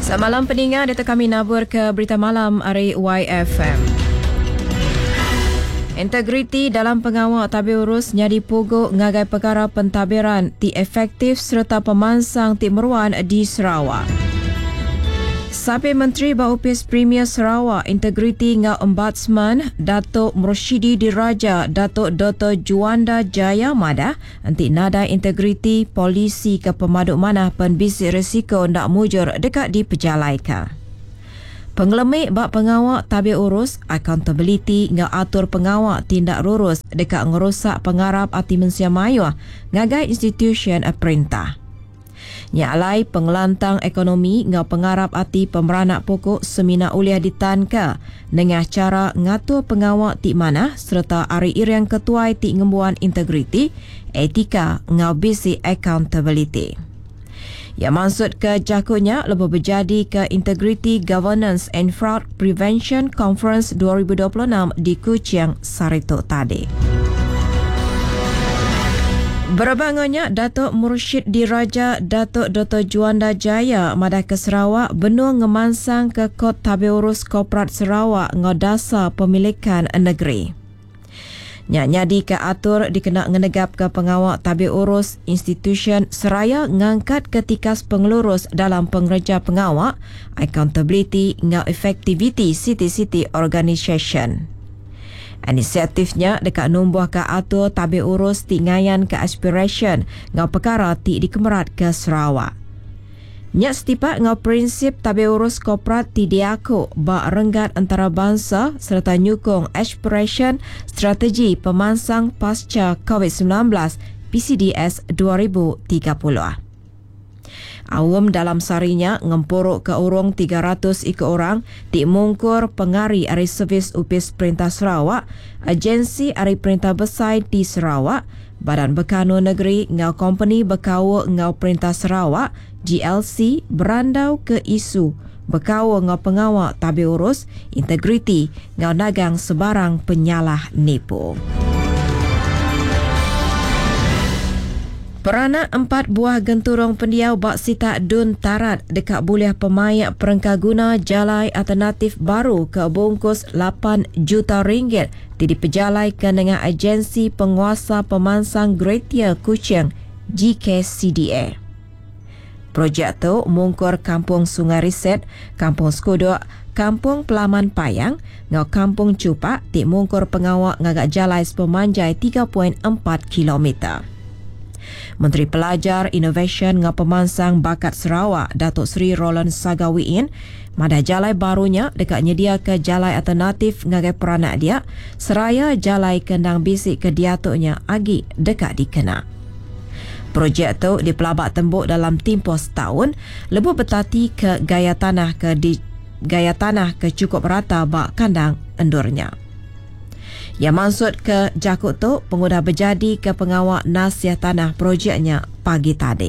Selamat malam pendengar, data kami nabur ke berita malam hari YFM. Integriti dalam pengawal tabir urus nyadi pogok ngagai perkara pentadbiran ti efektif serta pemansang ti meruan di Sarawak. Sapi Menteri Baupis Premier Sarawak Integriti ngau Ombudsman Datuk Mursyidi Diraja Datuk Dr. Juanda Jaya Mada anti nada integriti polisi ke pemaduk manah penbisik risiko ndak mujur dekat di pejalaikan. Penglemik bak pengawak tabir urus accountability ngau atur pengawak tindak lurus dekat ngerosak pengarap ati mensia mayuah ngagai institution perintah. Nyalai pengelantang ekonomi ngau pengarap ati pemeranak pokok semina uliah ditanka dengan cara ngatur pengawak ti mana serta ari iriang ketuai ti ngembuan integriti, etika ngau bisi accountability. Ya maksud ke jakutnya lebih berjadi ke Integrity Governance and Fraud Prevention Conference 2026 di Kuching, Sarito tadi. Berbangunnya Datuk Mursyid Diraja Datuk Dr. Juanda Jaya Madah ke Sarawak benua ngemansang ke Kod Tabir Urus Korporat Sarawak ngodasa pemilikan negeri. Nyadi ke atur dikena ngenegap ke pengawak tabir urus institution seraya ngangkat ketikas pengelurus dalam pengerja pengawak accountability ngau effectivity city-city organisation. Inisiatifnya dekat numbuh ke atur tabir urus ti ngayan ke aspiration ngau perkara ti dikemerat ke Sarawak. Nyak setipat ngau prinsip tabir urus korporat ti diaku bak renggat antara bangsa serta nyukung aspiration strategi pemansang pasca COVID-19 PCDS 2030. Awam dalam sarinya ngempuruk ke urung 300 ikut orang di mungkur pengari ari servis upis Perintah Sarawak, agensi ari Perintah Besar di Sarawak, Badan Berkanun Negeri ngau company berkawa ngau Perintah Sarawak, GLC berandau ke isu berkawa ngau pengawal tabir urus, integriti ngau dagang sebarang penyalah nipu. Peranak 4 buah genturong pendiau bak sita dun tarat dekat buliah pemayak perengkaguna jalai alternatif baru ke bungkus 8 juta ringgit dipejalaikan dengan agensi penguasa pemansang Greater Kuching GKCDA. Projek tu mungkur Kampung Sungai Riset, Kampung Skuduk, Kampung Pelaman Payang, ngau Kampung Cupak ti mungkur pengawak ngagak jalai sepemanjai 3.4 kilometer. Menteri Pelajar, Innovation ngau Pemansang Bakat Sarawak, Datuk Seri Roland Sagawiin, madah jalai barunya dekat nyedia ke jalai alternatif ngagai peranak dia, seraya jalai kendang bisik ke diatuknya agi dekat dikena. Projek tu dipelabak tembuk dalam tempoh setahun, lebih bertati ke gaya tanah ke cukup rata bak kandang endurnya. Yang maksud ke jakut tu pengudah berjadi ke pengawal nasihat tanah projeknya pagi tadi.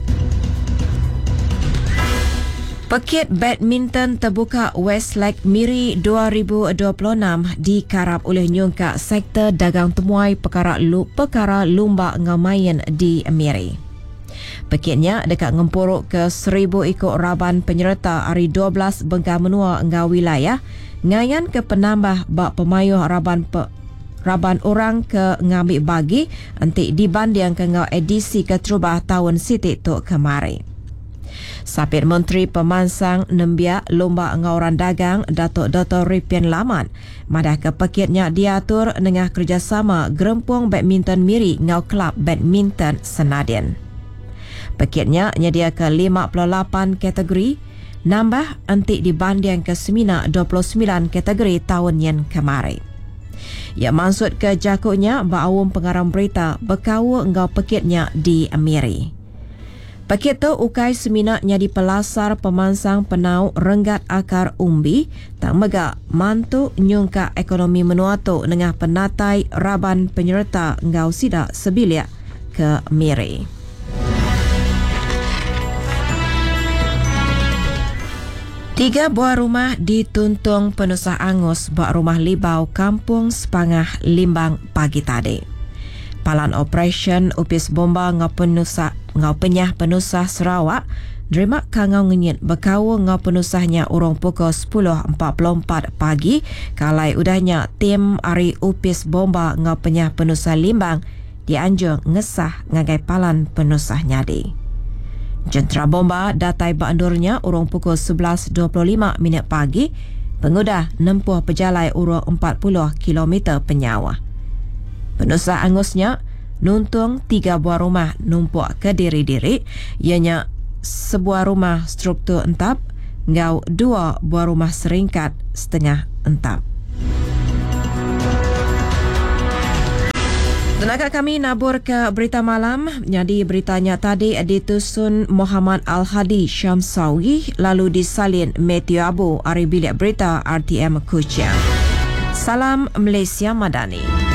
Pekit badminton terbuka Westlake Miri 2026 dikarap oleh nyungkak sektor dagang temuai perkara lumba ngamayan di Miri. Pekitnya dekat ngempuruk ke 1,000 ikut raban penyerta hari 12 bengkah menua ngau wilayah ngayan ke penambah bak pemayuh raban orang ke ngambil bagi nanti dibanding ke ngau edisi ke terubah tahun sitik tu kemari. Sapit Menteri Pemansang Nembiak Lomba Ngauran Dagang Datuk Dr. Ripian Laman madah ke pekitnya diatur dengan kerjasama Gerempung Badminton Miri ngau Kelab Badminton Senadin. Pekitnya nyedia ke 58 kategori, nambah antik dibanding ke semina 29 kategori tahun yang kemarin. Ya maksud ke jakutnya ba'awum pengarang berita berkawa engkau pekitnya di Miri. Pekit tu ukai seminaknya di pelasar pemansang penau renggat akar umbi tak megak mantu nyungka ekonomi menua tu dengan penatai raban penyerta engkau sidak sebiliak ke Miri. Tiga buah rumah dituntung penusah angus buat rumah libau Kampung Sepangah Limbang pagi tadi. Palan operasi upis bomba ngau penyah penusah Sarawak nerima kangau ngenyit berkawa ngau penusahnya urung pukul 10.44 pagi kalai udahnya tim Ari Upis Bomba ngau penyah penusah Limbang dianjur ngesah ngagai palan penusah nyadi. Jentera bomba datai bandurnya urung pukul 11.25 minit pagi, pengudah nempuh pejalai urung 40 km penyawa. Penusah angusnya nuntung 3 buah rumah numpuk ke diri-diri, ianya sebuah rumah struktur entap, ngau 2 buah rumah seringkat setengah entap. Tenaga kami nabur ke berita malam. Jadi beritanya tadi ditusun Muhammad Al-Hadi Syamsawi lalu disalin Matthew Abu dari bilik berita RTM Kuching. Salam Malaysia Madani.